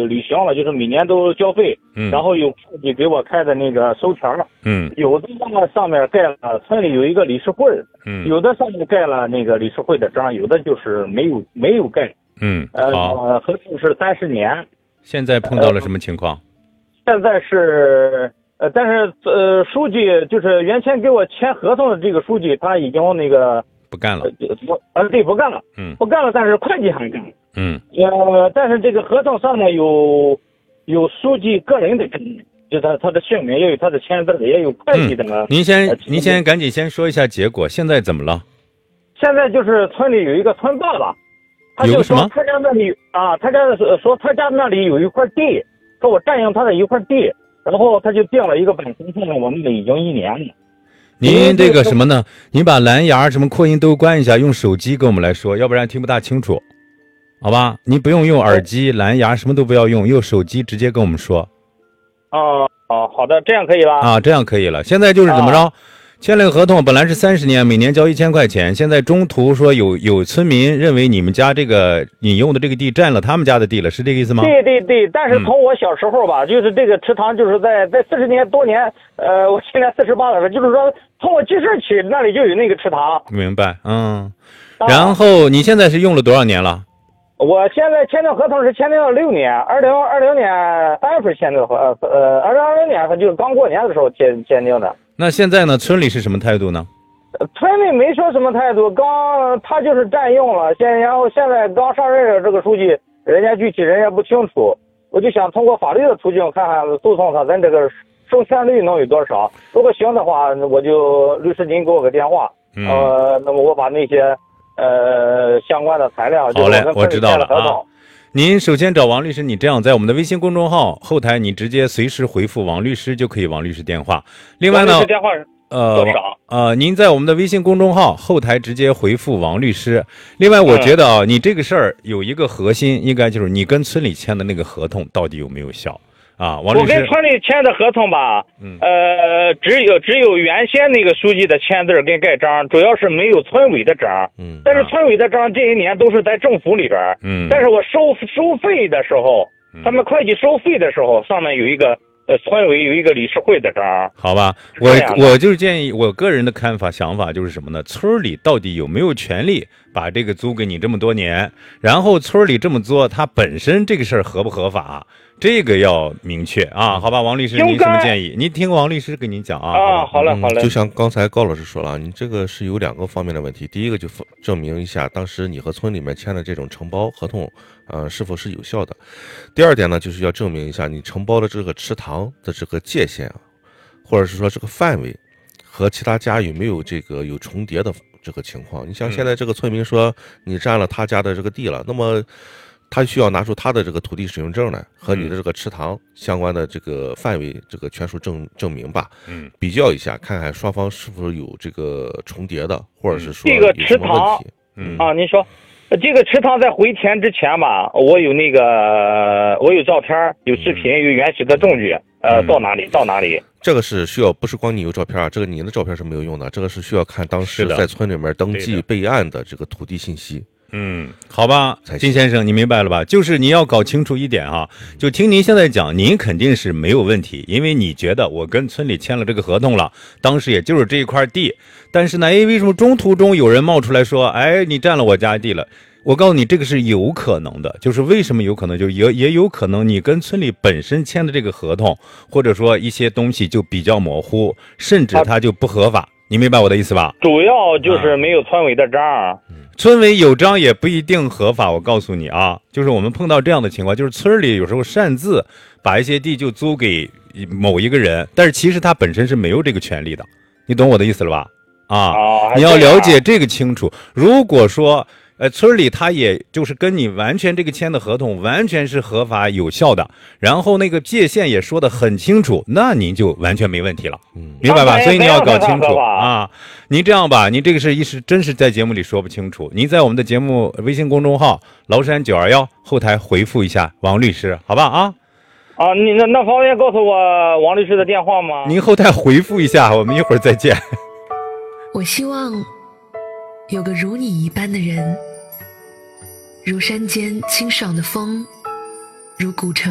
履行了，就是每年都交费，然后有会计给我开的那个收条，有的上面盖了村里有一个理事会，有的上面盖了那个理事会的章，有的就是没有盖，合同是30年。 现在碰到了什么情况？ 现在是但是书记就是原先给我签合同的这个书记，他已经那个不干了， 对，不干了，不干了，但是会计还干，但是这个合同上面有书记个人的，就他的姓名，也有他的签字，也有会计的。 您先赶紧先说一下结果，现在怎么了？ 现在就是村里有一个村爸爸，他就说他家那里说他家那里有一块地，说我占用他的一块地，然后他就定了一个版权，现在我们已经1年了。 您这个什么呢？您把蓝牙什么扩音都关一下，用手机跟我们来说，要不然听不大清楚，好吧？您不用耳机、蓝牙，什么都不要用手机直接跟我们说。 好的，这样可以了。 这样可以了。现在就是怎么着？签了个合同，本来是30年，每年交1000块钱。现在中途说有村民认为你们家这个你用的这个地占了他们家的地了，是这个意思吗？ 对，但是从我小时候吧，就是这个池塘就是在40年多年，我现在48了，就是说从我记事起那里就有那个池塘。 明白，然后你现在是用了多少年了？ 我现在签订合同是签订了6年，2020年3月份签订2020年他就是刚过年的时候签订的。 那现在呢？村里是什么态度呢？ 村里没说什么态度，他就是占用了，然后现在刚上任的这个书记，人家具体人家不清楚，我就想通过法律的途径看看诉讼他咱这个授权率能有多少，如果行的话，我就律师您给我个电话，那么我把那些相关的材料， 好嘞，我知道了啊。您首先找王律师，你这样在我们的微信公众号后台，你直接随时回复王律师就可以，王律师电话。另外呢， 王律师电话多少？ 您在我们的微信公众号后台直接回复王律师。另外，我觉得你这个事儿有一个核心，应该就是你跟村里签的那个合同到底有没有效？王律师， 我跟村里签的合同吧，只有原先那个书记的签字跟盖章，主要是没有村委的章。但是村委的章这一年都是在政府里边。但是我收费的时候，他们会计收费的时候，上面有一个村委有一个理事会的章。 好吧，我就是建议，我个人的想法就是什么呢？村里到底有没有权利把这个租给你这么多年？然后村里这么做，它本身这个事儿合不合法？这个要明确啊，好吧，王律师，您什么建议？您听王律师跟您讲啊。 好嘞。 就像刚才高老师说了，你这个是有2个方面的问题。第一个就证明一下当时你和村里面签的这种承包合同，是否是有效的。第二点呢，就是要证明一下你承包的这个池塘的这个界限，或者是说这个范围和其他家有没有有重叠的这个情况。你像现在这个村民说你占了他家的这个地了，那么他需要拿出他的这个土地使用证来，和你的这个池塘相关的这个范围这个权属证明吧，比较一下，看看双方是否有这个重叠的，或者是说这个池塘，您说，这个池塘在回填之前吧，我有照片，有视频，有原始的证据，到哪里。 这个是需要，不是光你有照片啊，这个你的照片是没有用的，这个是需要看当时在村里面登记备案的这个土地信息。 好吧，金先生，你明白了吧？就是你要搞清楚一点啊，就听您现在讲，您肯定是没有问题，因为你觉得我跟村里签了这个合同了，当时也就是这一块地，但是呢，为什么中途中有人冒出来说，你占了我家地了？我告诉你，这个是有可能的，就是为什么有可能，就也有可能你跟村里本身签的这个合同，或者说一些东西就比较模糊，甚至它就不合法。你明白我的意思吧？ 主要就是没有村委的章， 村委有章也不一定合法。我告诉你啊，就是我们碰到这样的情况，就是村里有时候擅自把一些地就租给某一个人，但是其实他本身是没有这个权利的，你懂我的意思了吧？你要了解这个清楚。如果说村里他也就是跟你完全这个签的合同完全是合法有效的，然后那个界限也说得很清楚，那您就完全没问题了，明白吧？所以你要搞清楚啊。您这样吧，您这个是真是在节目里说不清楚，您在我们的节目微信公众号崂山921后台回复一下王律师，好吧？ 你那方便告诉我王律师的电话吗？ 您后台回复一下，我们一会儿再见。 我希望有个如你一般的人，如山间清爽的风，如古城